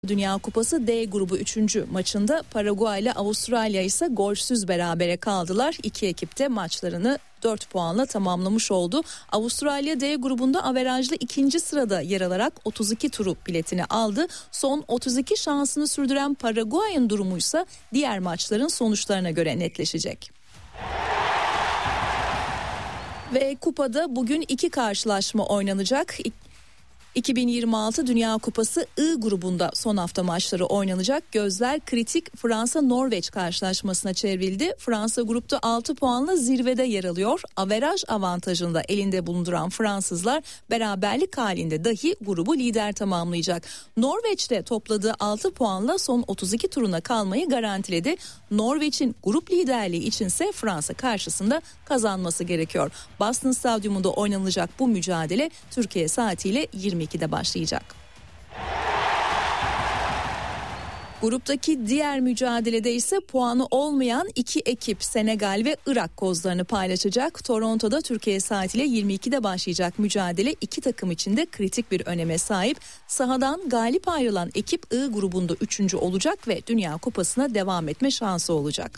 Dünya Kupası D grubu 3. maçında Paraguay ile Avustralya ise golsüz berabere kaldılar. İki ekip de maçlarını 4 puanla tamamlamış oldu. Avustralya D grubunda averajlı 2. sırada yer alarak 32 turu biletini aldı. Son 32 şansını sürdüren Paraguay'ın durumuysa diğer maçların sonuçlarına göre netleşecek. Ve kupada bugün 2 karşılaşma oynanacak. 2026 Dünya Kupası I grubunda son hafta maçları oynanacak. Gözler kritik Fransa-Norveç karşılaşmasına çevrildi. Fransa grupta 6 puanla zirvede yer alıyor. Averaj avantajını da elinde bulunduran Fransızlar beraberlik halinde dahi grubu lider tamamlayacak. Norveç'te topladığı 6 puanla son 32 turuna kalmayı garantiledi. Norveç'in grup liderliği içinse Fransa karşısında kazanması gerekiyor. Boston Stadyumunda oynanacak bu mücadele Türkiye saatiyle 22'de başlayacak. Gruptaki diğer mücadelede ise puanı olmayan 2 ekip Senegal ve Irak kozlarını paylaşacak. Toronto'da Türkiye saatiyle 22'de başlayacak mücadele iki takım için de kritik bir öneme sahip. Sahadan galip ayrılan ekip I grubunda 3. olacak ve Dünya Kupası'na devam etme şansı olacak.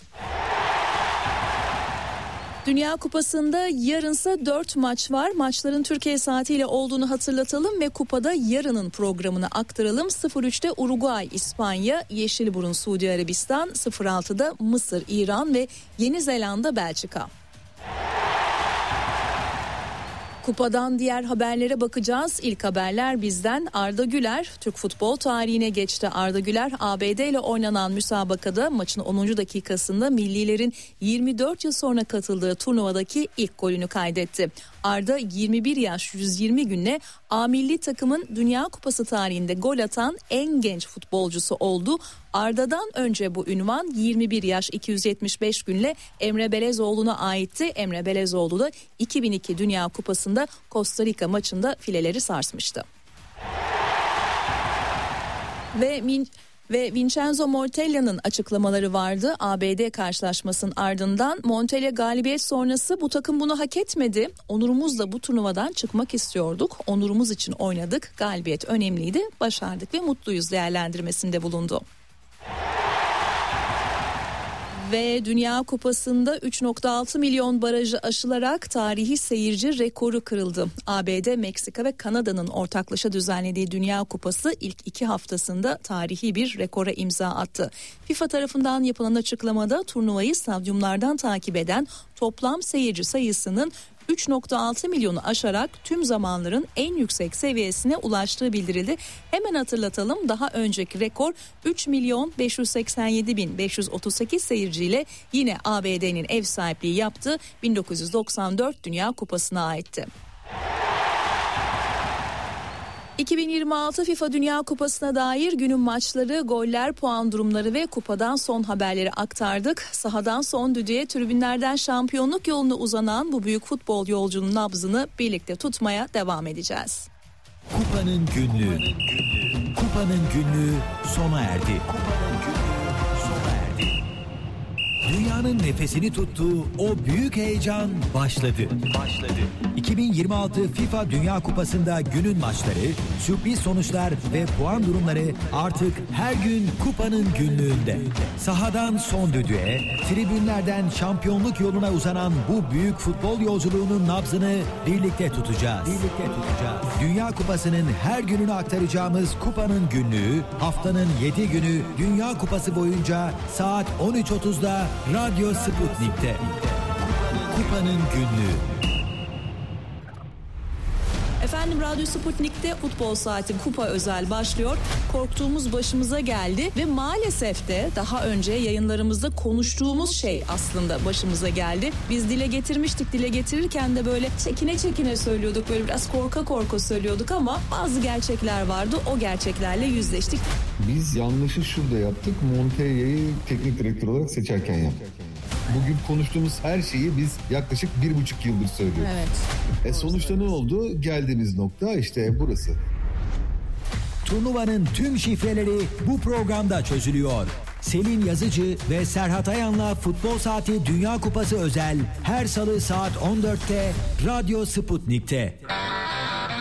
Dünya Kupası'nda yarınsa 4 maç var. Maçların Türkiye saatiyle olduğunu hatırlatalım ve kupada yarının programını aktaralım. 03'te Uruguay, İspanya, Yeşilburun, Suudi Arabistan, 06'da Mısır, İran ve Yeni Zelanda, Belçika. Kupadan diğer haberlere bakacağız. İlk haberler bizden. Arda Güler Türk futbol tarihine geçti. Arda Güler ABD ile oynanan müsabakada maçın 10. dakikasında millilerin 24 yıl sonra katıldığı turnuvadaki ilk golünü kaydetti. Arda 21 yaş 120 günle A milli takımın Dünya Kupası tarihinde gol atan en genç futbolcusu oldu. Arda'dan önce bu ünvan 21 yaş 275 günle Emre Belezoğlu'na aitti. Emre Belezoğlu da 2002 Dünya Kupası'nda Costa Rica maçında fileleri sarsmıştı. Ve Vincenzo Montella'nın açıklamaları vardı ABD karşılaşmasının ardından. Montella galibiyet sonrası bu takım bunu hak etmedi. Onurumuzla bu turnuvadan çıkmak istiyorduk. Onurumuz için oynadık. Galibiyet önemliydi. Başardık ve mutluyuz değerlendirmesinde bulundu. Ve Dünya Kupası'nda 3.6 milyon barajı aşılarak tarihi seyirci rekoru kırıldı. ABD, Meksika ve Kanada'nın ortaklaşa düzenlediği Dünya Kupası ilk 2 haftasında tarihi bir rekora imza attı. FIFA tarafından yapılan açıklamada turnuvayı stadyumlardan takip eden toplam seyirci sayısının 3.6 milyonu aşarak tüm zamanların en yüksek seviyesine ulaştığı bildirildi. Hemen hatırlatalım, daha önceki rekor 3.587.538 seyirciyle yine ABD'nin ev sahipliği yaptığı 1994 Dünya Kupası'na aitti. 2026 FIFA Dünya Kupası'na dair günün maçları, goller, puan durumları ve kupadan son haberleri aktardık. Sahadan son düdüğe, tribünlerden şampiyonluk yoluna uzanan bu büyük futbol yolculuğunun nabzını birlikte tutmaya devam edeceğiz. Kupanın günlüğü. Kupanın günlüğü sona erdi. Dünyanın nefesini tuttuğu o büyük heyecan başladı. 2026 FIFA Dünya Kupası'nda günün maçları, sürpriz sonuçlar ve puan durumları artık her gün Kupanın günlüğünde. Sahadan son düdüğe, tribünlerden şampiyonluk yoluna uzanan bu büyük futbol yolculuğunun nabzını birlikte tutacağız. Dünya Kupası'nın her gününü aktaracağımız Kupanın günlüğü, haftanın 7 günü Dünya Kupası boyunca saat 13.30'da Radyo Sputnik'te. Kupanın günlüğü. Efendim, Radyo Sputnik'te Futbol Saati Kupa özel başlıyor. Korktuğumuz başımıza geldi ve maalesef de daha önce yayınlarımızda konuştuğumuz şey aslında başımıza geldi. Biz dile getirmiştik, dile getirirken de böyle çekine söylüyorduk, böyle biraz korka söylüyorduk ama bazı gerçekler vardı, o gerçeklerle yüzleştik. Biz yanlışı şurada yaptık, Montella'yı teknik direktör olarak seçerken yaptık. Bugün konuştuğumuz her şeyi biz yaklaşık 1,5 yıldır söylüyoruz. Evet. Sonuçta ne oldu? Geldiğimiz nokta işte burası. Turnuvanın tüm şifreleri bu programda çözülüyor. Selin Yazıcı ve Serhat Ayan'la Futbol Saati Dünya Kupası özel her salı saat 14'te Radyo Sputnik'te.